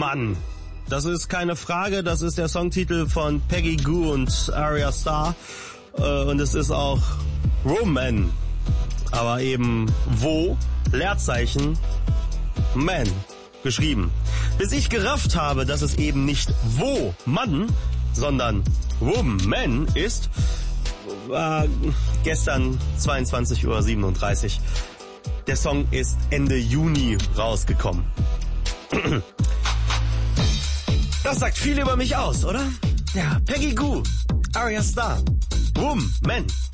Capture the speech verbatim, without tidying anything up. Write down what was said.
Woman. Das ist keine Frage, das ist der Songtitel von Peggy Gou und Arya Starr. Und es ist auch Woman. Aber eben wo, Leerzeichen, Man geschrieben. Bis ich gerafft habe, dass es eben nicht wo Mann, sondern Woman ist, war gestern zweiundzwanzig Uhr siebenunddreißig. Der Song ist Ende Juni rausgekommen. Das sagt viel über mich aus, oder? Ja, Peggy Gou, Arya Starr, Woman.